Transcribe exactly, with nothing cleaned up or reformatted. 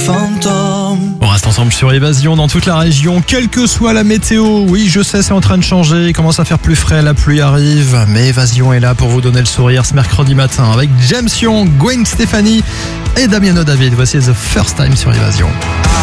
fantôme. On reste ensemble sur Évasion dans toute la région, quelle que soit la météo. Oui, je sais, c'est en train de changer, il commence à faire plus frais, la pluie arrive. Mais Évasion est là pour vous donner le sourire ce mercredi matin avec James Young, Gwen Stefani et Damiano David. Voici The First Time sur Évasion.